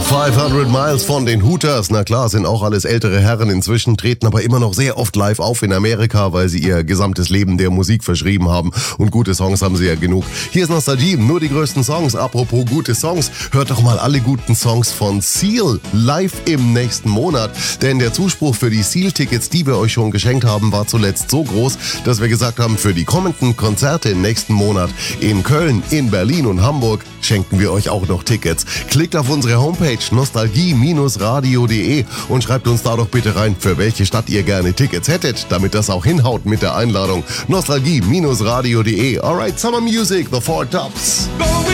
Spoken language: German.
500 Miles von den Hooters. Na klar, sind auch alles ältere Herren inzwischen, treten aber immer noch sehr oft live auf in Amerika, weil sie ihr gesamtes Leben der Musik verschrieben haben. Und gute Songs haben sie ja genug. Hier ist Nostalgie, nur die größten Songs. Apropos gute Songs, hört doch mal alle guten Songs von Seal live im nächsten Monat. Denn der Zuspruch für die Seal-Tickets, die wir euch schon geschenkt haben, war zuletzt so groß, dass wir gesagt haben, für die kommenden Konzerte im nächsten Monat in Köln, in Berlin und Hamburg schenken wir euch auch noch Tickets. Klickt auf unsere Homepage nostalgie-radio.de und schreibt uns da doch bitte rein, für welche Stadt ihr gerne Tickets hättet, damit das auch hinhaut mit der Einladung. Nostalgie-radio.de. Alright, Summer Music, The Four Tops.